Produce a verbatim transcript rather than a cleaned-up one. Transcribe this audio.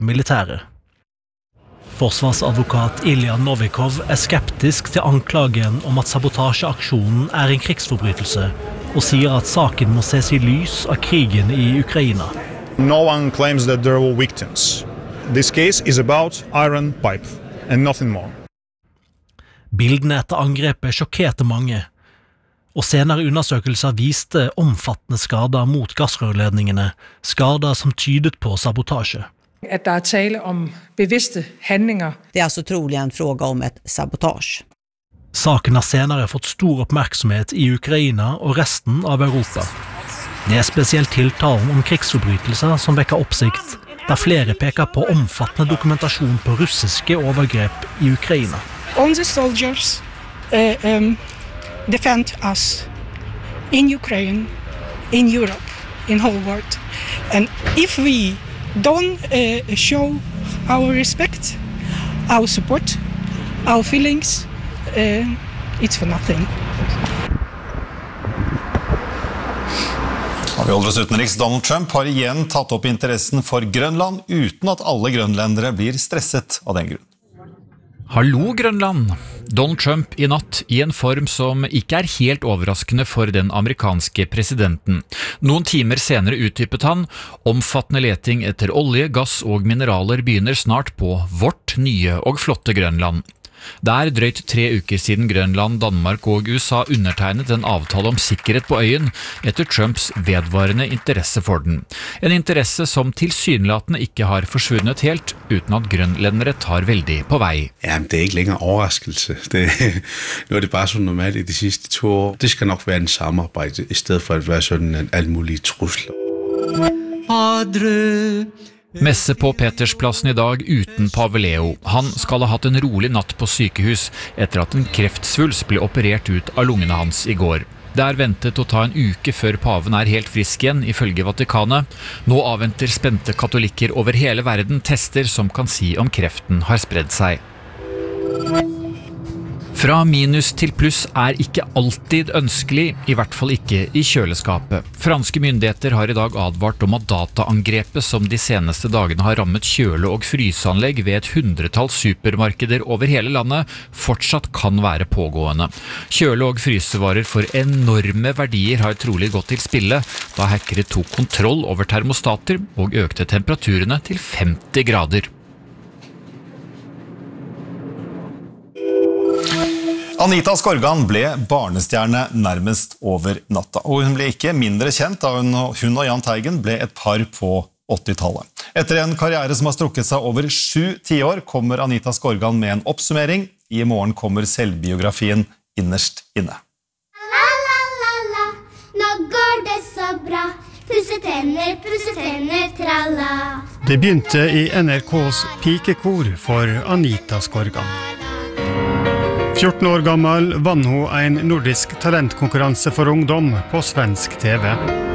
militæret. Forsvarsadvokat Ilya Novikov er skeptisk til anklagen om at sabotasjeaksjonen er en krigsforbrytelse, og sier at saken må ses i lys av krigen i Ukraina. No one claims that there were victims. This case is about iron pipe and nothing more. Bildene etter angrepet sjokkerte mange, og senere undersøkelser viste omfattende skader mot gassrørledningene, skader som tydet på sabotasje. At der er tale om bevidste handlinger. Det er altså trolig en fråga om et sabotage. Saken har senere fått stor oppmerksomhet i Ukraina og resten av Europa. Det er spesielt tiltalen om krigsforbrytelser som vekker oppsikt, der flere peker på omfattende dokumentasjon på russiske overgrep i Ukraina. All the soldiers uh, um, defend us in Ukraine, in Europe, in whole world. And if we don't uh, show our respect, our support, our feelings, uh, it's for nothing. Og vi holder oss utenriks. Donald Trump har igjen tatt opp interessen for Grønland, uten at alle grønlendere blir stresset av den grunn. Hallo Grønland! Donald Trump i natt i en form som ikke er helt overraskende for den amerikanske presidenten. Noen timer senere uttypet han, omfattende leting etter olje, gass og mineraler begynner snart på vårt nye og flotte Grønland. Det er drøyt tre uker siden Grønland, Danmark og U S A undertegnet en avtale om sikkerhet på øyen etter Trumps vedvarende interesse for den. En interesse som tilsynelatende ikke har forsvunnet helt, uten at grønlendere tar veldig på vei. Jamen, det er ikke længere overraskelse. Det, nu er det bare så normalt i de sidste to år. Det skal nok være en samarbejde, i stedet for at være sådan en alt mulige trusler. Padre... Messe på Petersplassen i dag uten Pave Leo. Han skal ha hatt en rolig natt på sykehus etter at en kreftsvulst ble operert ut av lungene hans i går. Det er ventet å ta en uke før paven er helt frisk igjen, ifølge Vatikanet. Nå avventer spente katolikker over hele verden tester som kan si om kreften har spredd seg. Fra minus til pluss er ikke alltid ønskelig, i hvert fall ikke i kjøleskapet. Franske myndigheter har i dag advart om at dataangrepet som de seneste dagene har rammet kjøle- og fryseanlegg ved et hundretall supermarkeder over hele landet, fortsatt kan være pågående. Kjøle- og frysevarer for enorme verdier har trolig gått til spille, da hackere tok kontroll over termostater og økte temperaturene til femti grader. Anita Skorgan ble barnestjerne nærmest over natta, og hun ble ikke mindre kjent da hun og, hun og Jahn Teigen ble et par på åttitallet. Etter en karriere som har strukket seg over sju tiår, kommer Anita Skorgan med en oppsummering. I morgen kommer selvbiografien Innerst inne. La la la la, nå går det så bra. Pusse tenner, pusse tenner, tralla. Det begynte i N R K's pikekor for Anita Skorgan. fjorten år gammel vann hun en nordisk talentkonkurranse for ungdom på svensk T V.